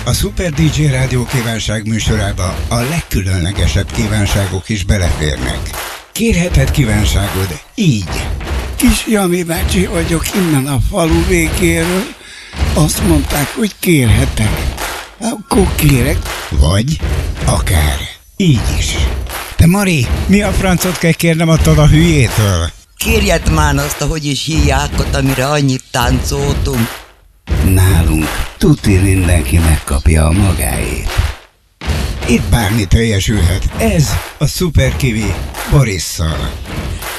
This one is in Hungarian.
A Super DJ Rádió kívánság műsorába a legkülönlegesebb kívánságok is beleférnek. Kérheted kívánságod így. Kis Jami bácsi vagyok innen a falu végéről. Azt mondták, hogy kérhetek. Akkor kérek. Vagy akár így is. De Mari, mi a francot kell kérnem attól a hülyétől? Kérjed már azt, ahogy is hívják, amire annyit táncoltunk. Nálunk tuti mindenki megkapja a magáét. Itt bármi teljesülhet. Ez a Super Kiwi Borisszal.